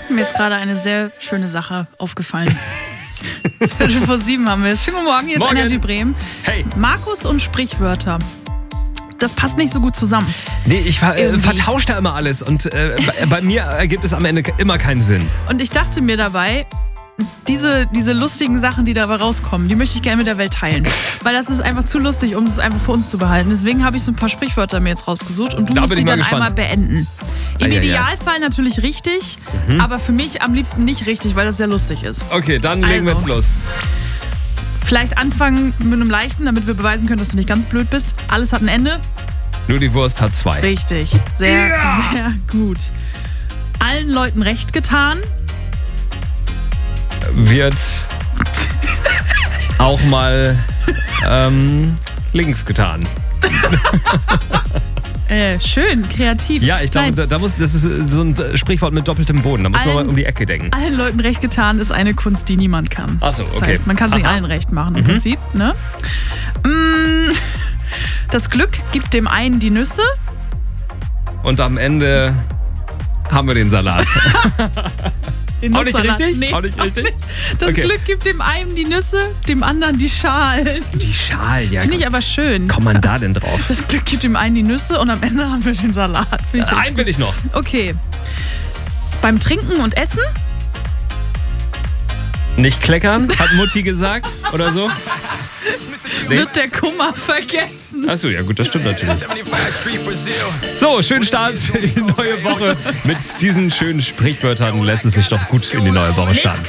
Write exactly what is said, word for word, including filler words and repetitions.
Mir ist gerade eine sehr schöne Sache aufgefallen. Viertel vor sieben haben wir es. Schönen guten Morgen, hier ist Morgen. Energy Bremen. Hey. Markus und Sprichwörter. Das passt nicht so gut zusammen. Nee, ich ver äh, Irgendwie. vertausche da immer alles und äh, bei, bei mir ergibt es am Ende immer keinen Sinn. Und ich dachte mir dabei, diese, diese lustigen Sachen, die dabei rauskommen, die möchte ich gerne mit der Welt teilen. Weil das ist einfach zu lustig, um es einfach für uns zu behalten. Deswegen habe ich so ein paar Sprichwörter mir jetzt rausgesucht und du Da musst bin die ich mal dann gespannt. einmal beenden. Im Ah, ja, ja. Idealfall natürlich richtig, Mhm. aber für mich am liebsten nicht richtig, weil das sehr lustig ist. Okay, dann legen wir Also. jetzt los. Vielleicht anfangen mit einem leichten, damit wir beweisen können, dass du nicht ganz blöd bist. Alles hat ein Ende. Nur die Wurst hat zwei. Richtig. Sehr, Ja. sehr gut. Allen Leuten recht getan. Wird auch mal ähm, links getan. Äh, schön, kreativ. Ja, ich glaube, Nein, da, da muss, das ist so ein Sprichwort mit doppeltem Boden. Da muss man Allen- mal um die Ecke denken. allen Leuten recht getan ist eine Kunst, die niemand kann. Ach so, Das okay. heißt, man kann es nicht Aha. allen recht machen im Mhm. Prinzip. Ne? Mm, Das Glück gibt dem einen die Nüsse. Und am Ende haben wir den Salat. Den Auch nicht Nusssalat. richtig? Nee, Auch nicht richtig? Das Okay. Glück gibt dem einen die Nüsse, dem anderen die Schalen. Die Schal, ja. Finde ich aber schön. Kommt man da denn drauf? Das Glück gibt dem einen die Nüsse und am Ende haben wir den Salat. Finde ich sehr Einen will ich noch. Okay. Beim Trinken und Essen Nicht kleckern, hat Mutti gesagt oder so. Nee. wird der Kummer vergessen. Achso, ja gut, das stimmt natürlich. So, schönen Start in die neue Woche. Mit diesen schönen Sprichwörtern lässt es sich doch gut in die neue Woche starten.